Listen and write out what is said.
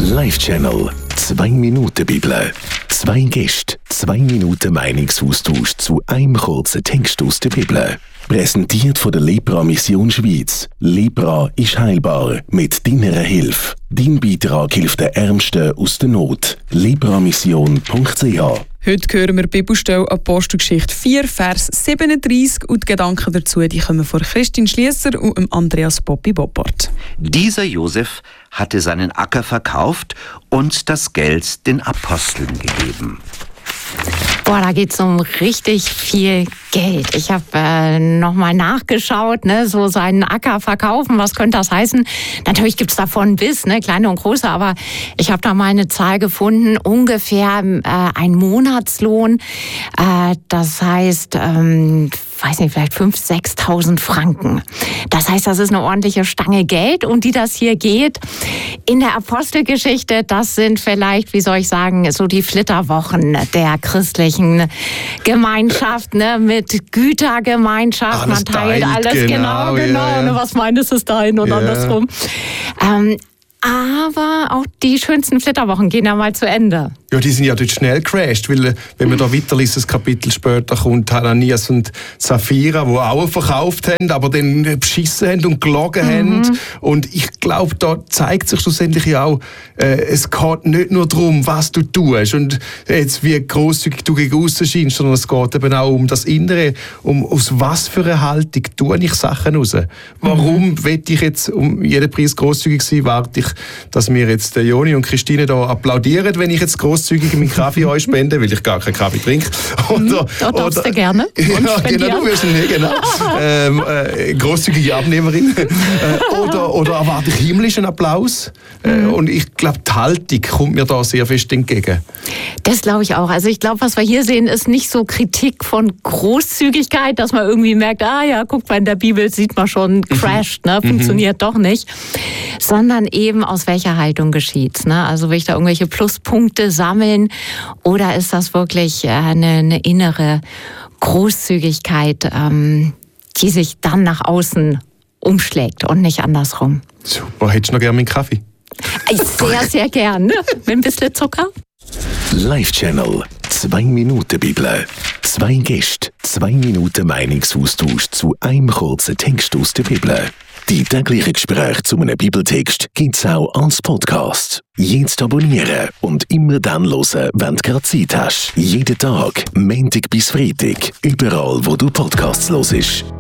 Live-Channel 2 Minuten Bibel. 2 Gäste, 2 Minuten Meinungsaustausch zu einem kurzen Text aus der Bibel. Präsentiert von der Lepra Mission Schweiz. Lepra ist heilbar mit deiner Hilfe. Dein Beitrag hilft den Ärmsten aus der Not. lepramission.ch. Heute hören wir die Bibelstelle Apostelgeschichte 4, Vers 37 und die Gedanken dazu die kommen von Christine Schliesser und Andreas Bobby Boppard. Dieser Josef hatte seinen Acker verkauft und das Geld den Aposteln gegeben. Boah, da geht's um richtig viel Geld. Ich habe nochmal nachgeschaut, so seinen Acker verkaufen, was könnte das heißen? Natürlich gibt's davon bis, kleine und große, aber ich habe da mal eine Zahl gefunden, ungefähr ein Monatslohn, das heißt, weiß nicht, vielleicht 5.000, 6.000 Franken. Das heißt, das ist eine ordentliche Stange Geld, um die das hier geht. In der Apostelgeschichte, das sind vielleicht, wie soll ich sagen, so die Flitterwochen der christlichen Gemeinschaft, mit Gütergemeinschaft. Alles man teilt alles, genau. Ja. Was meintest du es dahin und andersrum? Aber auch die schönsten Flitterwochen gehen ja mal zu Ende. Ja, die sind ja dort schnell gecrashed, weil, wenn man da weiterliest, das Kapitel später kommt Hananias und Sapphira, die auch verkauft haben, aber dann beschissen haben und gelogen haben. Und ich glaube, da zeigt sich schlussendlich ja auch, es geht nicht nur darum, was du tust und jetzt wie grosszügig du gegen aussen scheinst, sondern es geht eben auch um das Innere, um aus was für eine Haltung tue ich Sachen raus. Warum will ich jetzt um jeden Preis grosszügig sein? Warte ich, dass mir jetzt Joni und Christine da applaudieren, wenn ich jetzt grosszügig meinen Kaffee euch spende, weil ich gar keinen Kaffee trinke. Da darfst du gerne. Ja, genau, du wirst nicht, genau. Grosszügige Abnehmerin. Oder erwarte ich himmlischen Applaus? Und ich glaube, die Haltung kommt mir da sehr fest entgegen. Das glaube ich auch. Also ich glaube, was wir hier sehen, ist nicht so Kritik von Großzügigkeit, dass man irgendwie merkt, guck mal, in der Bibel sieht man schon, crasht, funktioniert doch nicht. Sondern eben, aus welcher Haltung geschieht's. Also will ich da irgendwelche Pluspunkte sammeln oder ist das wirklich eine innere Großzügigkeit, die sich dann nach außen umschlägt und nicht andersrum? Super, hättest du noch gerne meinen Kaffee? Sehr, sehr gern. Mit ein bisschen Zucker. Live-Channel 2 Minuten Bibel. 2 Gäste, 2 Minuten Meinungsaustausch zu einem kurzen Text aus der Bibel. Die täglichen Gespräche zu einem Bibeltext gibt's auch als Podcast. Jetzt abonnieren und immer dann hören, wenn du gerade Zeit hast. Jeden Tag, Montag bis Freitag, überall wo du Podcasts hörst.